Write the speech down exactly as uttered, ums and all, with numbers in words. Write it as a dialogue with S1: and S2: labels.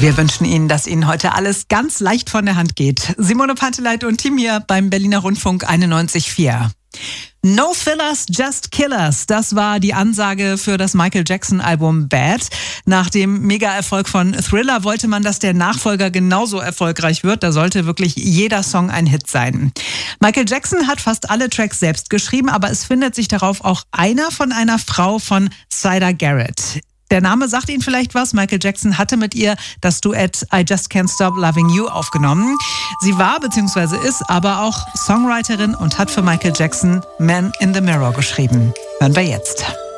S1: Wir wünschen Ihnen, dass Ihnen heute alles ganz leicht von der Hand geht. Simone Panteleit und Team hier beim Berliner Rundfunk einundneunzig Komma vier. No Fillers, Just Killers. Das war die Ansage für das Michael Jackson-Album Bad. Nach dem Mega-Erfolg von Thriller wollte man, dass der Nachfolger genauso erfolgreich wird. Da sollte wirklich jeder Song ein Hit sein. Michael Jackson hat fast alle Tracks selbst geschrieben, aber es findet sich darauf auch einer von einer Frau von Siedah Garrett. Der Name sagt Ihnen vielleicht was. Michael Jackson hatte mit ihr das Duett I Just Can't Stop Loving You aufgenommen. Sie war bzw. ist aber auch Songwriterin und hat für Michael Jackson Man in the Mirror geschrieben. Hören wir jetzt.